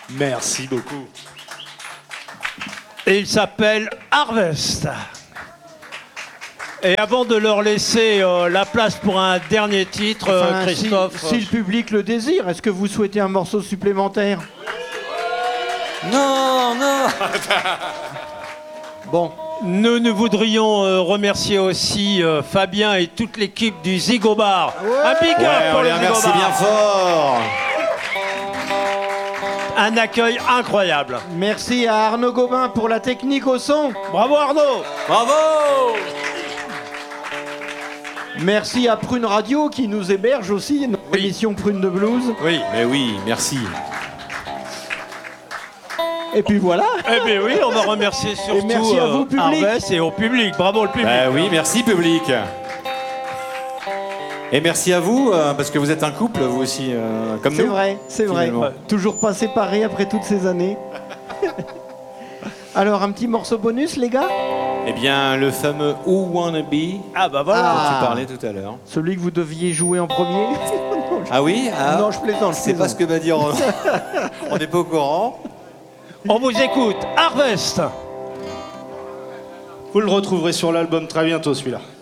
Merci beaucoup. Et il s'appelle Harvest. Et avant de leur laisser la place pour un dernier titre, Christophe... Si le public le désire, est-ce que vous souhaitez un morceau supplémentaire? Non, non. Bon. Nous voudrions remercier aussi Fabien et toute l'équipe du Zigo Bar. Un big up pour on le les Zigo remercie Bar. bien fort. Un accueil incroyable. Merci à Arnaud Gobin pour la technique au son. Bravo Arnaud. Bravo. Merci à Prune Radio qui nous héberge aussi, notre émission Prune de Blues. Oui, mais oui, merci. Et puis voilà. Eh bien oui, on va remercier surtout merci à vous, public. Harvest et au public. Bravo le public. Oui, merci public. Et merci à vous, parce que vous êtes un couple, vous aussi, comme nous. C'est vrai. Finalement. Toujours pas séparés après toutes ces années. Alors, un petit morceau bonus, les gars? Eh bien, le fameux Who Wanna Be, Ah bah voilà. dont tu parlais tout à l'heure. Celui que vous deviez jouer en premier. Ah oui? Non, je plaisante. C'est pas ce que m'a dit Roland. On n'est pas au courant. On vous écoute. Harvest. Vous le retrouverez sur l'album très bientôt, celui-là.